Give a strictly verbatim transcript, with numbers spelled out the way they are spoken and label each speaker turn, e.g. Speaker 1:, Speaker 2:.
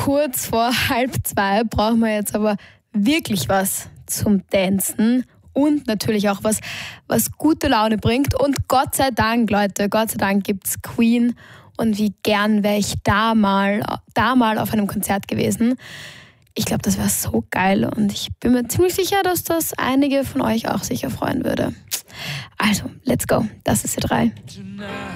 Speaker 1: kurz vor halb zwei brauchen wir jetzt aber wirklich was zum Dancen und natürlich auch was, was gute Laune bringt. Und Gott sei Dank, Leute, Gott sei Dank gibt's Queen. Und wie gern wäre ich da mal, da mal auf einem Konzert gewesen. Ich glaube, das wäre so geil und ich bin mir ziemlich sicher, dass das einige von euch auch sicher freuen würde. Also, let's go. Das ist C drei.